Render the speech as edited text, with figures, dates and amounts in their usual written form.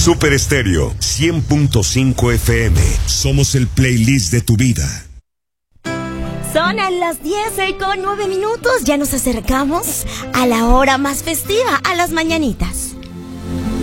Super Estéreo 100.5 FM. Somos el playlist de tu vida. Son a las 10:09. Ya nos acercamos a la hora más festiva, a las mañanitas.